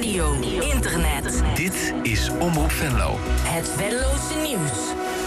radio, internet. Dit is Omroep Venlo. Het Venlose nieuws.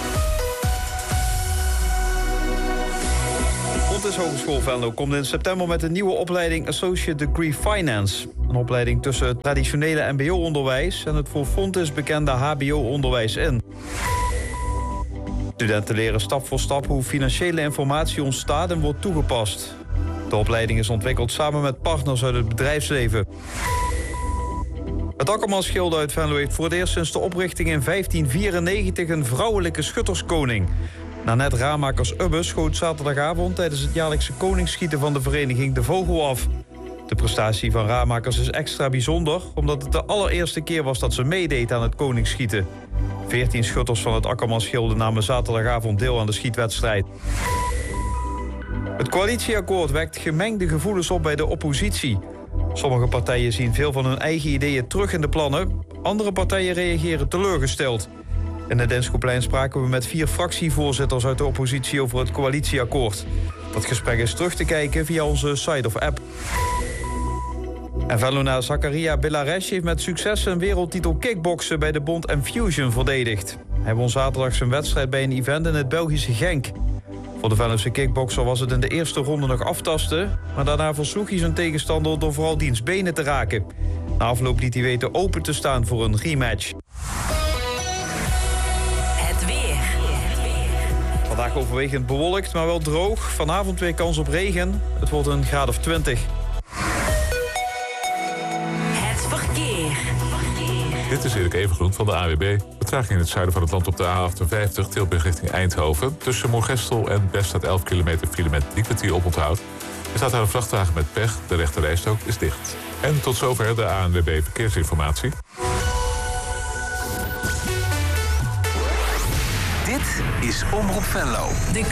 Fontys Hogeschool Venlo komt in september met een nieuwe opleiding Associate Degree Finance. Een opleiding tussen het traditionele mbo-onderwijs en het voor Fontys bekende hbo-onderwijs in. Studenten leren stap voor stap hoe financiële informatie ontstaat en wordt toegepast. De opleiding is ontwikkeld samen met partners uit het bedrijfsleven. Het Akkermansgilde uit Venlo heeft voor het eerst sinds de oprichting in 1594 een vrouwelijke schutterskoning. Nanette Ramakers-Ubbe schoot zaterdagavond tijdens het jaarlijkse koningsschieten van de vereniging De Vogel af. De prestatie van Ramakers is extra bijzonder, omdat het de allereerste keer was dat ze meedeed aan het koningsschieten. 14 schutters van het Akkermansgilde namen zaterdagavond deel aan de schietwedstrijd. Het coalitieakkoord wekt gemengde gevoelens op bij de oppositie. Sommige partijen zien veel van hun eigen ideeën terug in de plannen. Andere partijen reageren teleurgesteld. In het Denskoplein spraken we met 4 fractievoorzitters uit de oppositie over het coalitieakkoord. Dat gesprek is terug te kijken via onze site of app. En Venlonaar Zakaria Belaresh heeft met succes een wereldtitel kickboksen bij de bond Enfusion verdedigd. Hij won zaterdag zijn wedstrijd bij een event in het Belgische Genk. Voor de Venlose kickbokser was het in de eerste ronde nog aftasten, maar daarna versloeg hij zijn tegenstander door vooral diens benen te raken. Na afloop liet hij weten open te staan voor een rematch. Het weer. Vandaag overwegend bewolkt, maar wel droog. Vanavond weer kans op regen. Het wordt een graad of 20. Het verkeer. Dit is Erik Evengroen van de AWB. Vertraging in het zuiden van het land op de A58, Tilburg richting Eindhoven. Tussen Moergestel en Best staat 11 kilometer file met 3 kwartier oponthoud. Er staat daar een vrachtwagen met pech, de rechterrijstrook is dicht. En tot zover de ANWB Verkeersinformatie. Dit is Omroep Venlo. De